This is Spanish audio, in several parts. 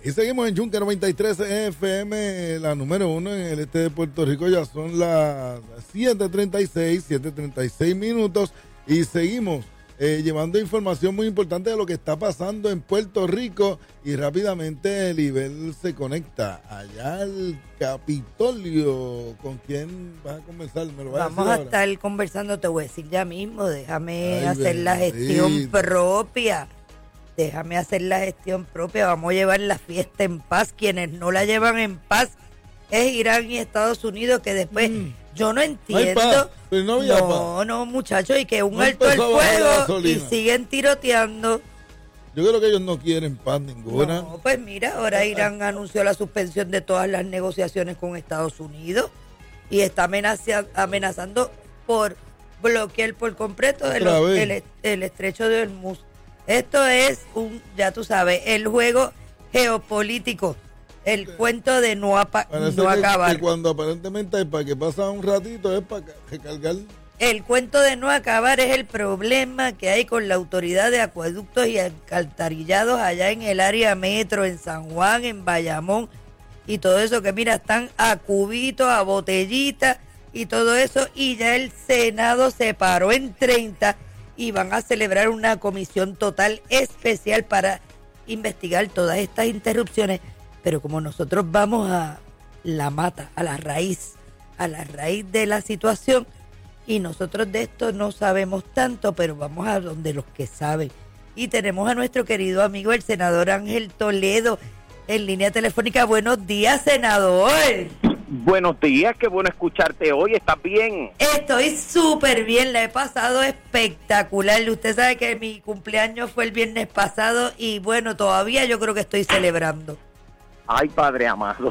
Y seguimos en Yunque 93 FM, la número 1 en el este de Puerto Rico. Ya son las 7:36 minutos y seguimos llevando información muy importante de lo que está pasando en Puerto Rico. Y rápidamente Elibel se conecta allá al Capitolio. ¿Con quién vas a conversar? ¿Me lo vas Vamos a a decir estar conversando, te voy a decir ya mismo. Déjame Ay, hacer la gestión bendito. propia. Déjame hacer la gestión propia. Vamos a llevar la fiesta en paz. Quienes no la llevan en paz es Irán y Estados Unidos, que después yo no entiendo. paz, pero no había paz. No, muchachos, y que un No alto el empezó a bajar la fuego y gasolina. siguen tiroteando. Yo creo que ellos no quieren paz ninguna. No, pues mira, ahora Irán anunció la suspensión de todas las negociaciones con Estados Unidos y está amenazando por bloquear por completo Otra vez. el estrecho de Hormuz. Esto es ya tú sabes, el juego geopolítico, el cuento de no Parece acabar. que cuando aparentemente para que pasa un ratito es para recargar. El cuento de no acabar es el problema que hay con la autoridad de acueductos y alcantarillados allá en el área metro, en San Juan, en Bayamón y todo eso, que mira, están a cubitos, a botellitas y todo eso, y ya el Senado se paró en 30 y van a celebrar una comisión total especial para investigar todas estas interrupciones. Pero como nosotros vamos a la mata, a la raíz de la situación, y nosotros de esto no sabemos tanto, pero vamos a donde los que saben. Y tenemos a nuestro querido amigo, el senador Ángel Toledo, en línea telefónica. Buenos días, senador. Buenos días, qué bueno escucharte hoy. ¿Estás bien? Estoy súper bien, la he pasado espectacular. Usted sabe que mi cumpleaños fue el viernes pasado y bueno, todavía yo creo que estoy celebrando. Ay, Padre amado.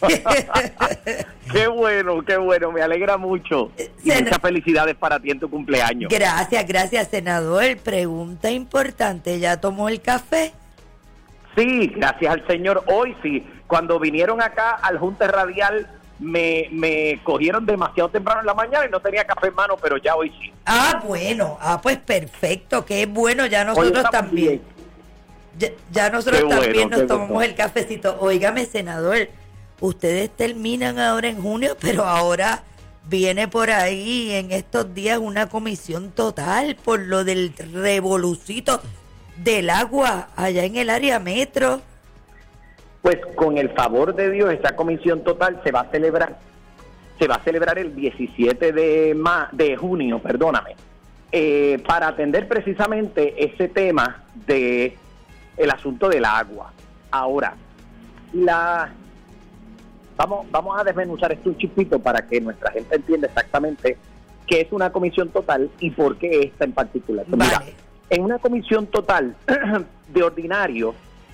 Qué bueno, me alegra mucho. Y muchas felicidades para ti en tu cumpleaños. Gracias, senador. Pregunta importante, ¿ya tomó el café? Sí, gracias al Señor. Hoy sí, cuando vinieron acá al Junte Radial, me cogieron demasiado temprano en la mañana y no tenía café en mano, pero ya hoy sí. Bueno, pues perfecto, qué bueno, ya nosotros también. Ya nosotros Qué también bueno, nos qué tomamos bueno. el cafecito. Óigame, senador, ustedes terminan ahora en junio, pero ahora viene por ahí en estos días una comisión total por lo del revolucito del agua allá en el área metro. Pues con el favor de Dios, esa comisión total se va a celebrar el 17 de junio, perdóname, para atender precisamente ese tema de el asunto del agua. Ahora, vamos a desmenuzar esto un chispito para que nuestra gente entienda exactamente qué es una comisión total y por qué esta en particular. Vale. Mira, en una comisión total de ordinario,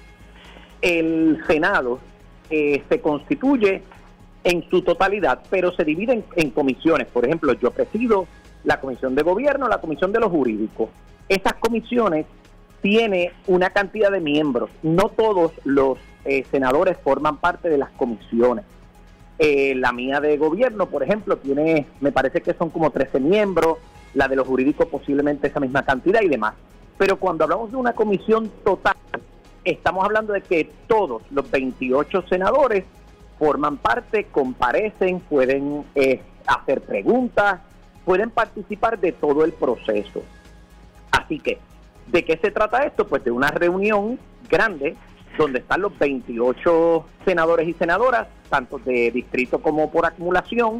el Senado se constituye en su totalidad, pero se divide en comisiones. Por ejemplo, yo presido la Comisión de Gobierno, la Comisión de los Jurídicos. Estas comisiones tienen una cantidad de miembros. No todos los senadores forman parte de las comisiones. La mía de Gobierno, por ejemplo, tiene, me parece que son como 13 miembros, la de los jurídicos posiblemente esa misma cantidad y demás. Pero cuando hablamos de una comisión total, estamos hablando de que todos los 28 senadores forman parte, comparecen, pueden hacer preguntas, pueden participar de todo el proceso. Así que, ¿de qué se trata esto? Pues de una reunión grande donde están los 28 senadores y senadoras, tanto de distrito como por acumulación,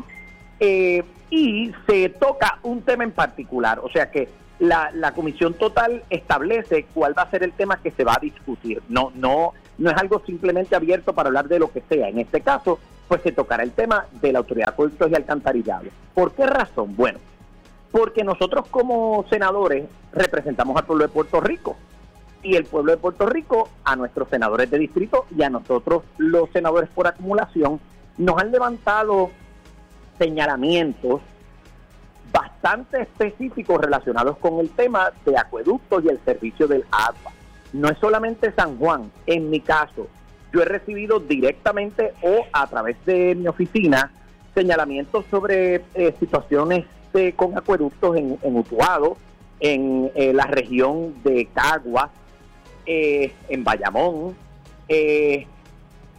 y se toca un tema en particular. O sea que la comisión total establece cuál va a ser el tema que se va a discutir. No es algo simplemente abierto para hablar de lo que sea. En este caso, pues se tocará el tema de la Autoridad de Acueductos y Alcantarillados. ¿Por qué razón? Bueno, porque nosotros como senadores representamos al pueblo de Puerto Rico. Y el pueblo de Puerto Rico, a nuestros senadores de distrito y a nosotros los senadores por acumulación, nos han levantado señalamientos bastante específicos relacionados con el tema de acueductos y el servicio del agua. No es solamente San Juan. En mi caso, yo he recibido directamente o a través de mi oficina señalamientos sobre situaciones con acueductos en Utuado, en la región de Caguas, en Bayamón,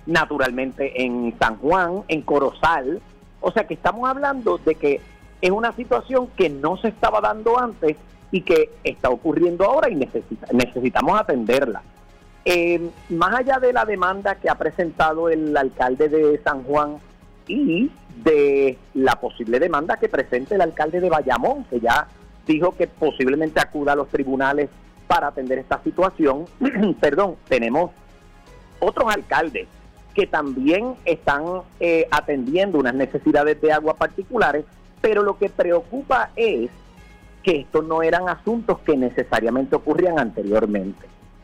naturalmente en San Juan, en Corozal. O sea que estamos hablando de que es una situación que no se estaba dando antes y que está ocurriendo ahora y necesitamos atenderla. Más allá de la demanda que ha presentado el alcalde de San Juan y de la posible demanda que presente el alcalde de Bayamón, que ya dijo que posiblemente acuda a los tribunales para atender esta situación, tenemos otros alcaldes que también están atendiendo unas necesidades de agua particulares, pero lo que preocupa es que estos no eran asuntos que necesariamente ocurrían anteriormente.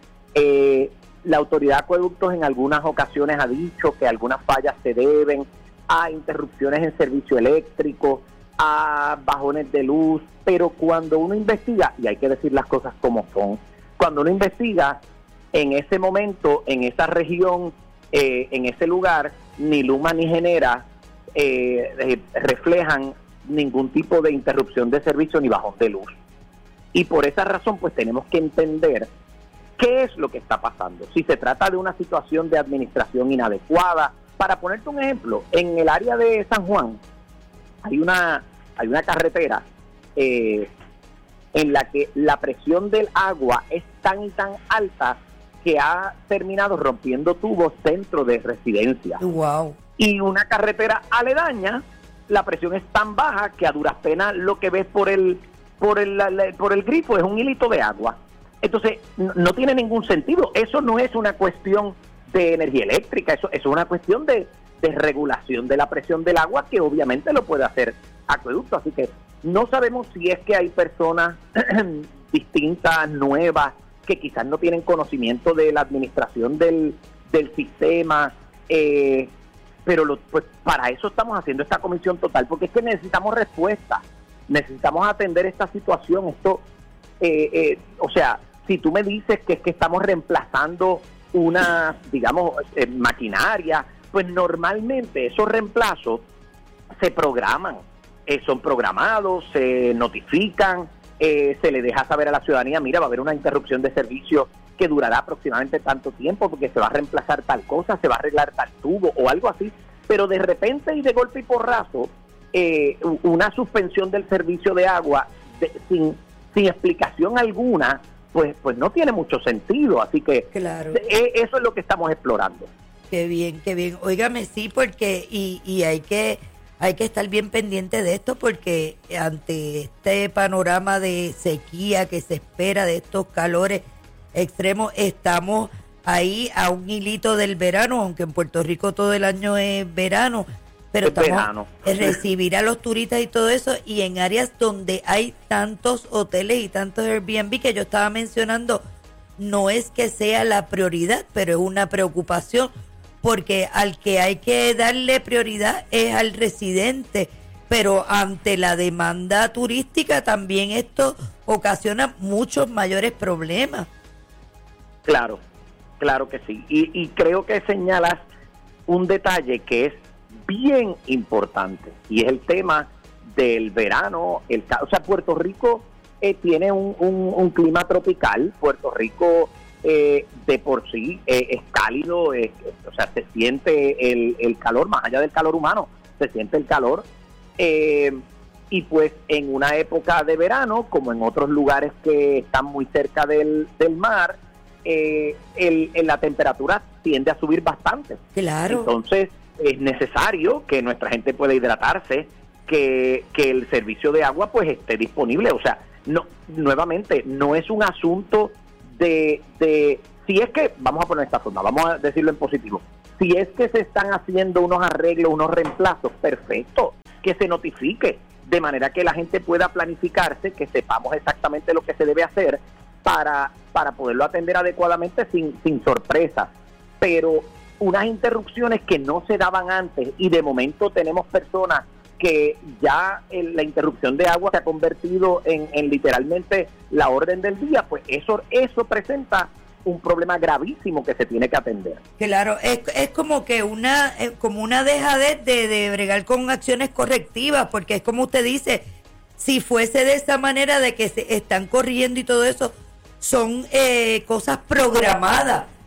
La autoridad de acueductos en algunas ocasiones ha dicho que algunas fallas se deben a interrupciones en servicio eléctrico, a bajones de luz, pero cuando uno investiga, y hay que decir las cosas como son, cuando uno investiga en ese momento, en esa región, en ese lugar, ni Luma ni Genera reflejan ningún tipo de interrupción de servicio ni bajón de luz. Y por esa razón, pues tenemos que entender qué es lo que está pasando. Si se trata de una situación de administración inadecuada. Para ponerte un ejemplo, en el área de San Juan hay una carretera en la que la presión del agua es tan y tan alta que ha terminado rompiendo tubos dentro de residencias. Wow. Y una carretera aledaña, la presión es tan baja que a duras penas lo que ves por el grifo es un hilito de agua. Entonces, no tiene ningún sentido. Eso no es una cuestión de energía eléctrica, eso es una cuestión de regulación de la presión del agua, que obviamente lo puede hacer acueducto. Así que no sabemos si es que hay personas distintas, nuevas, que quizás no tienen conocimiento de la administración del sistema, pero pues para eso estamos haciendo esta comisión total, porque es que necesitamos respuesta, necesitamos atender esta situación. Esto, o sea, si tú me dices que es que estamos reemplazando una, digamos, maquinaria, pues normalmente esos reemplazos se programan, son programados, se notifican, se le deja saber a la ciudadanía, mira, va a haber una interrupción de servicio que durará aproximadamente tanto tiempo porque se va a reemplazar tal cosa, se va a arreglar tal tubo o algo así, pero de repente y de golpe y porrazo, una suspensión del servicio de agua sin explicación alguna, pues no tiene mucho sentido. Así que claro, eso es lo que estamos explorando. Qué bien, qué bien. Óigame, sí, porque y hay que estar bien pendiente de esto, porque ante este panorama de sequía que se espera, de estos calores extremos, estamos ahí a un hilito del verano, aunque en Puerto Rico todo el año es verano, pero estamos recibir a los turistas y todo eso, y en áreas donde hay tantos hoteles y tantos Airbnb que yo estaba mencionando, no es que sea la prioridad, pero es una preocupación, porque al que hay que darle prioridad es al residente, pero ante la demanda turística también esto ocasiona muchos mayores problemas. Claro, claro que sí, y creo que señalas un detalle que es bien importante, y es el tema del verano. O sea, Puerto Rico tiene un clima tropical. Puerto Rico de por sí es cálido, o sea, se siente el calor, más allá del calor humano, se siente el calor, y pues en una época de verano, como en otros lugares que están muy cerca del mar, la temperatura tiende a subir bastante. Claro. Entonces es necesario que nuestra gente pueda hidratarse, que el servicio de agua pues esté disponible. O sea, no, nuevamente, no es un asunto de si es que, vamos a poner esta forma, vamos a decirlo en positivo, si es que se están haciendo unos arreglos, unos reemplazos, perfecto, que se notifique, de manera que la gente pueda planificarse, que sepamos exactamente lo que se debe hacer para poderlo atender adecuadamente sin sorpresas. Pero unas interrupciones que no se daban antes, y de momento tenemos personas que ya la interrupción de agua se ha convertido en literalmente la orden del día, pues eso presenta un problema gravísimo que se tiene que atender. Claro, es como que una dejadez de bregar con acciones correctivas, porque es como usted dice, si fuese de esa manera de que se están corriendo y todo eso, son cosas programadas,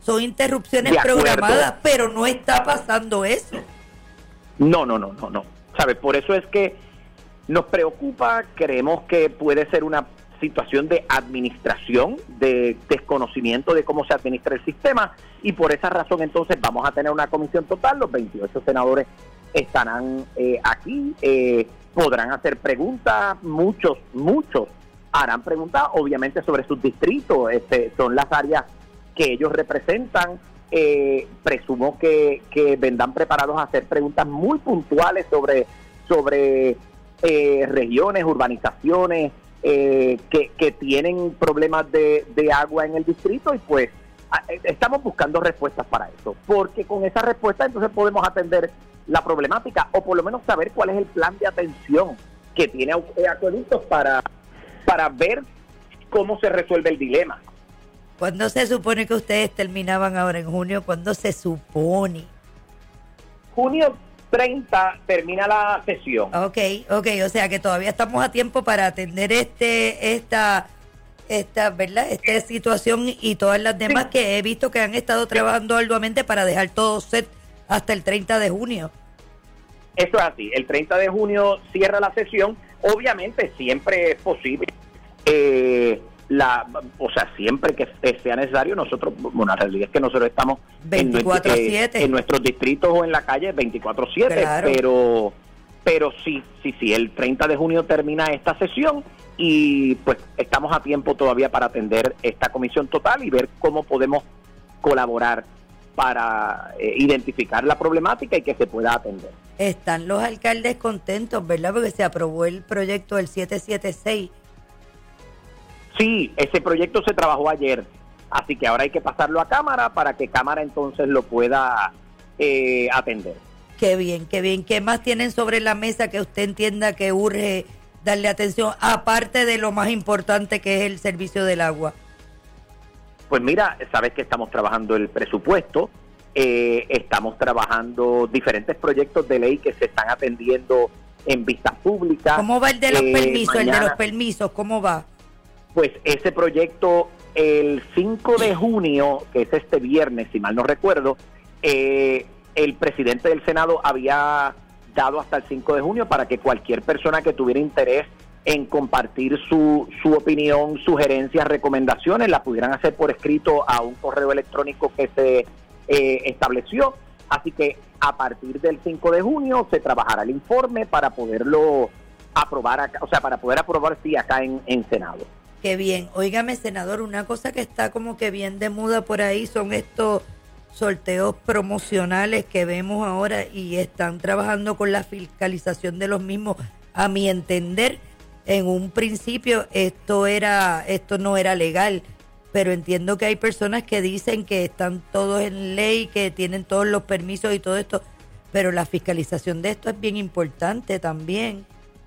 son interrupciones De acuerdo. programadas, pero no está pasando eso. No. ¿Sabes? Por eso es que nos preocupa, creemos que puede ser una situación de administración, de desconocimiento de cómo se administra el sistema, y por esa razón entonces vamos a tener una comisión total. Los 28 senadores estarán aquí, podrán hacer preguntas, muchos harán preguntas, obviamente, sobre sus distritos. Son las áreas que ellos representan. Presumo que vendrán preparados a hacer preguntas muy puntuales sobre regiones, urbanizaciones que tienen problemas de agua en el distrito, y pues estamos buscando respuestas para eso, porque con esa respuesta entonces podemos atender la problemática, o por lo menos saber cuál es el plan de atención que tiene Acueductos para ver cómo se resuelve el dilema. ¿Cuándo se supone que ustedes terminaban ahora en junio? ¿Cuándo se supone? Junio 30 termina la sesión. Ok, o sea que todavía estamos a tiempo para atender esta ¿verdad? Esta situación y todas las demás, sí, que he visto que han estado trabajando arduamente para dejar todo set hasta el 30 de junio. Eso es así, el 30 de junio cierra la sesión. Obviamente siempre es posible, siempre que sea necesario. Nosotros, la realidad es que nosotros estamos 24/7 en nuestros distritos o en la calle 24/7, claro. pero sí, el 30 de junio termina esta sesión, y pues estamos a tiempo todavía para atender esta comisión total y ver cómo podemos colaborar para identificar la problemática y que se pueda atender. Están los alcaldes contentos, ¿verdad? Porque se aprobó el proyecto del 776. Sí, ese proyecto se trabajó ayer, así que ahora hay que pasarlo a Cámara para que Cámara entonces lo pueda atender. Qué bien. ¿Qué más tienen sobre la mesa que usted entienda que urge darle atención, aparte de lo más importante que es el servicio del agua? Pues mira, sabes que estamos trabajando el presupuesto, estamos trabajando diferentes proyectos de ley que se están atendiendo en vistas públicas. ¿Cómo va el de los permisos? Mañana, el de los permisos, ¿cómo va? Pues ese proyecto, el 5 de junio, que es este viernes, si mal no recuerdo, el presidente del Senado había dado hasta el 5 de junio para que cualquier persona que tuviera interés en compartir su opinión, sugerencias, recomendaciones, la pudieran hacer por escrito a un correo electrónico que se estableció. Así que a partir del 5 de junio se trabajará el informe para poderlo aprobar acá, para poder aprobar acá en Senado. Qué bien. Óigame, senador, una cosa que está como que bien de moda por ahí son estos sorteos promocionales que vemos ahora, y están trabajando con la fiscalización de los mismos. A mi entender, en un principio esto no era legal, pero entiendo que hay personas que dicen que están todos en ley, que tienen todos los permisos y todo esto, pero la fiscalización de esto es bien importante también.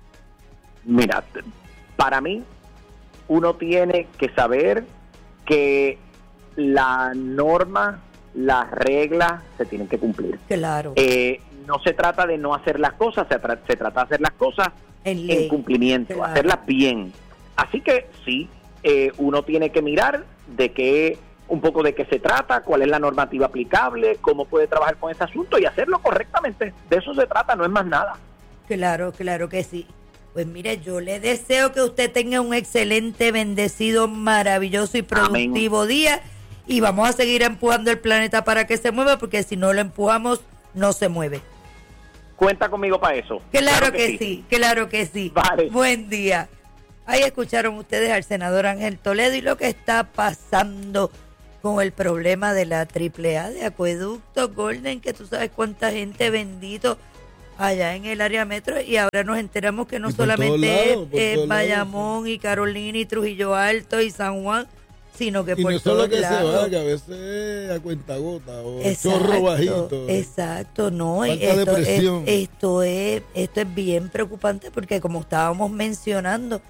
Mira, para mí, uno tiene que saber que la norma, las reglas se tienen que cumplir. Claro. No se trata de no hacer las cosas, se trata de hacer las cosas en cumplimiento, claro, hacerlas bien. Así que sí, uno tiene que mirar un poco de qué se trata, cuál es la normativa aplicable, cómo puede trabajar con ese asunto y hacerlo correctamente. De eso se trata, no es más nada. Claro que sí. Pues mire, yo le deseo que usted tenga un excelente, bendecido, maravilloso y productivo día, y vamos a seguir empujando el planeta para que se mueva, porque si no lo empujamos, no se mueve. Cuenta conmigo para eso. Claro que sí, claro que sí. Vale. Buen día. Ahí escucharon ustedes al senador Ángel Toledo y lo que está pasando con el problema de la AAA de Acueducto Golden, que tú sabes cuánta gente, bendito, allá en el área metro, y ahora nos enteramos que no solamente es Bayamón y Carolina y Trujillo Alto y San Juan, sino que por todos lados. Y no solo que se vaya, a veces a cuentagota o chorro bajito. Exacto, no. Esto es bien preocupante, porque como estábamos mencionando,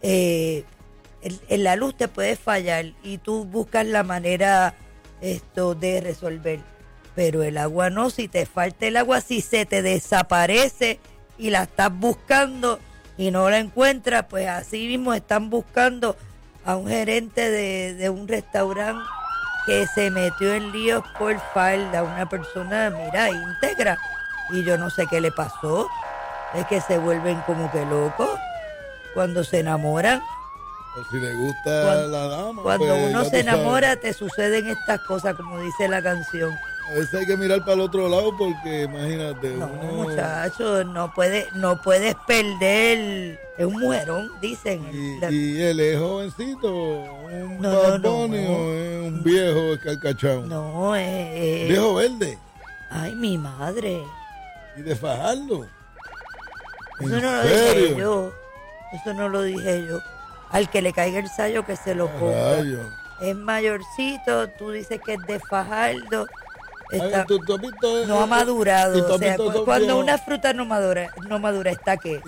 la luz te puede fallar y tú buscas la manera de resolver. Pero el agua no. Si te falta el agua, si se te desaparece y la estás buscando y no la encuentras, pues así mismo están buscando a un gerente de un restaurante que se metió en líos por falda, una persona, mira, íntegra, y yo no sé qué le pasó, es que se vuelven como que locos cuando se enamoran. O si le gusta la dama. Cuando pues, uno ya se tú sabes. enamora te suceden estas cosas, como dice la canción. A veces hay que mirar para el otro lado porque imagínate, No, uno... muchacho, no puedes perder, es un mujerón, dicen. Y él es jovencito, un No, Bad no, Bunny, no. o es un viejo escarcachado. No, Viejo verde. ay, mi madre. Y de Fajardo. Eso ¿En no lo serio? dije yo. Eso no lo dije yo. Al que le caiga el sayo que se lo ponga. Rayo. Es mayorcito, tú dices que es de Fajardo. Ay, Está- ¿tú has visto, no ha madurado. ¿y tú O has sea, visto esos cuando viejos? una fruta no madura, ¿está qué?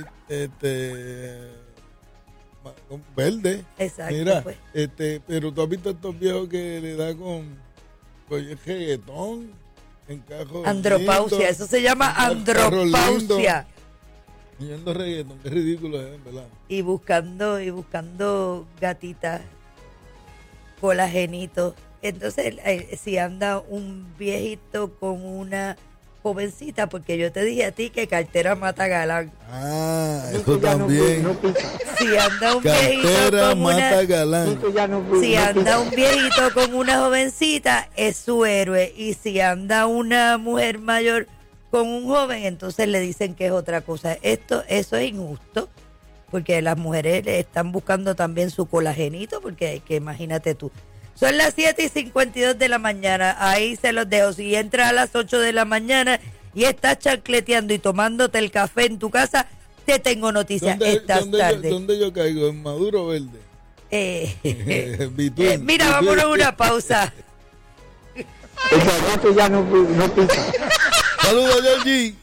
Verde. Exacto, Mira, pues. pero tú has visto estos viejos que le da con el reggaetón en cajos Andropausia, lindos, eso se llama en carros andropausia. lindos, yendo reggaetón, qué ridículo es, ¿verdad? Y buscando gatitas, colagenitos. Entonces, si anda un viejito con una jovencita, porque yo te dije a ti que cartera mata galán. Ah, eso también. Si anda un viejito Cartera con mata una... galán. Si anda un viejito con una jovencita, es su héroe. Y si anda una mujer mayor con un joven, entonces le dicen que es otra cosa. Eso es injusto, porque las mujeres le están buscando también su colagenito, porque que imagínate tú. Son las 7:52 de la mañana, ahí se los dejo. Si entras a las 8 de la mañana y estás chancleteando y tomándote el café en tu casa, te tengo noticias. Estás tarde. ¿Dónde yo caigo? ¿En Maduro o Verde? Between, Mira, vámonos a una pausa. El ya no pica. Saludos, Georgie.